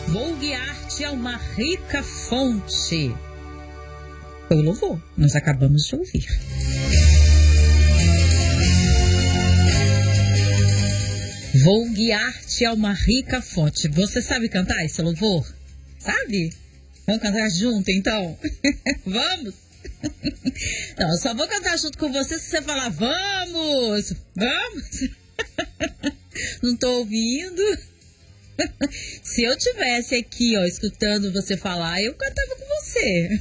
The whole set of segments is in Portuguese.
Vou guiar-te a uma rica fonte. Foi o louvor, nós acabamos de ouvir. Vou guiar-te a uma rica fonte. Você sabe cantar esse louvor? Sabe? Vamos cantar junto, então? Vamos? Não, eu só vou cantar junto com você se você falar vamos! Vamos! Não tô ouvindo. Se eu tivesse aqui, ó, escutando você falar, eu cantava com você.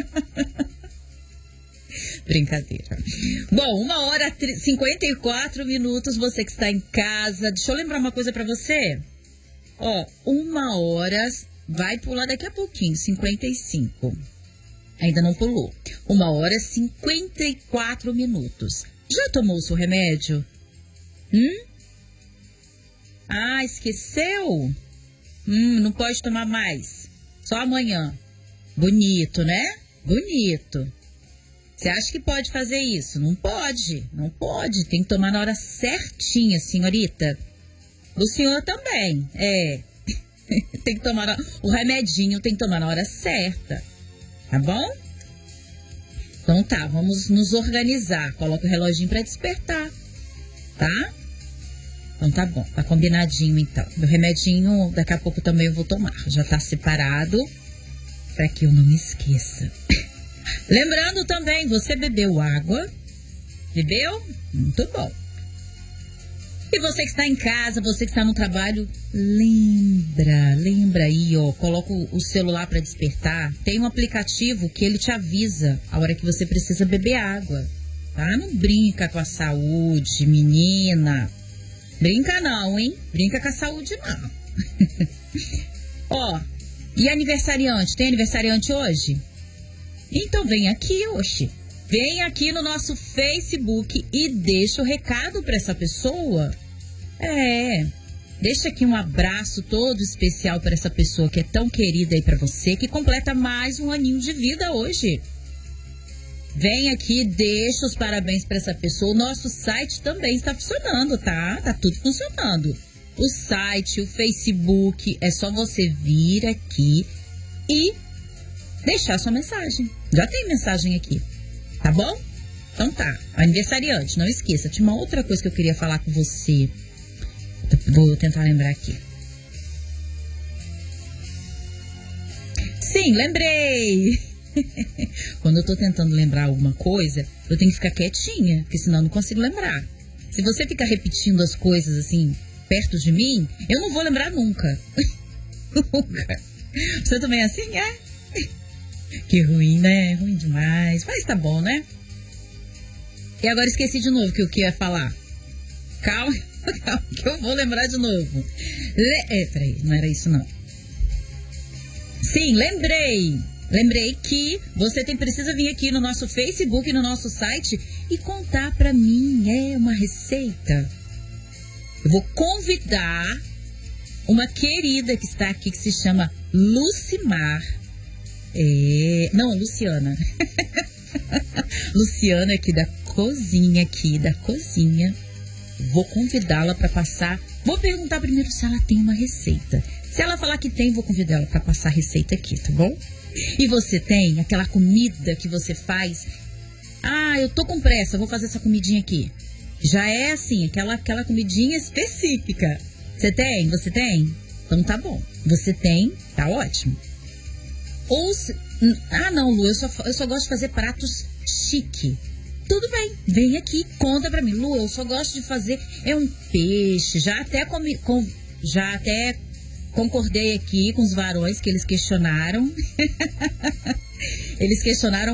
Brincadeira. Bom, 1h54, você que está em casa. Deixa eu lembrar uma coisa pra você. Ó, 1h, vai pular daqui a pouquinho, 55. Ainda não pulou. 1h54. Já tomou o seu remédio? Ah, esqueceu? Não pode tomar mais. Só amanhã. Bonito, né? Bonito. Você acha que pode fazer isso? Não pode. Não pode. Tem que tomar na hora certinha, senhorita. O senhor também. É. Tem que tomar o remedinho, tem que tomar na hora certa. Tá bom? Então tá, vamos nos organizar. Coloca o reloginho pra despertar. Tá? Então tá bom, tá combinadinho então. Meu remedinho, daqui a pouco também eu vou tomar. Já tá separado pra que eu não me esqueça. Lembrando também, você bebeu água? Bebeu? Muito bom. E você que está em casa, você que está no trabalho, lembra aí, ó, coloca o celular para despertar. Tem um aplicativo que ele te avisa a hora que você precisa beber água, tá? Não brinca com a saúde, menina. Brinca não, hein? Brinca com a saúde não. Ó, e aniversariante? Tem aniversariante hoje? Então vem aqui, oxe. Vem aqui no nosso Facebook e deixa o recado para essa pessoa. Deixa aqui um abraço todo especial para essa pessoa que é tão querida aí para você, que completa mais um aninho de vida hoje. Vem aqui, deixa os parabéns para essa pessoa. O nosso site também está funcionando, tá? Tá tudo funcionando. O site, o Facebook, é só você vir aqui e deixar sua mensagem. Já tem mensagem aqui. Tá bom? Então tá. Aniversariante, não esqueça. Tinha uma outra coisa que eu queria falar com você. Vou tentar lembrar aqui. Sim, lembrei! Quando eu tô tentando lembrar alguma coisa, eu tenho que ficar quietinha, porque senão eu não consigo lembrar. Se você ficar repetindo as coisas assim, perto de mim, eu não vou lembrar nunca. Nunca. Você também é assim, é? Que ruim, né? Ruim demais. Mas tá bom, né? E agora esqueci de novo o que eu ia falar. Calma, calma, que eu vou lembrar de novo. Peraí, não era isso não. Sim, lembrei. Lembrei que você precisa vir aqui no nosso Facebook, no nosso site e contar pra mim, uma receita. Eu vou convidar uma querida que está aqui, que se chama Lucimar. Não, Luciana. Luciana aqui da cozinha. Vou convidá-la para passar. Vou perguntar primeiro se ela tem uma receita. Se ela falar que tem, vou convidar ela para passar a receita aqui, tá bom? E você tem aquela comida que você faz? Ah, eu tô com pressa, vou fazer essa comidinha aqui. Já é assim, aquela comidinha específica. Você tem? Você tem? Então tá bom. Você tem, tá ótimo. Não, Lu, eu só gosto de fazer pratos chique. Tudo bem, vem aqui, conta pra mim. Lu, eu só gosto de fazer um peixe. Já até concordei aqui com os varões que eles questionaram. Eles questionaram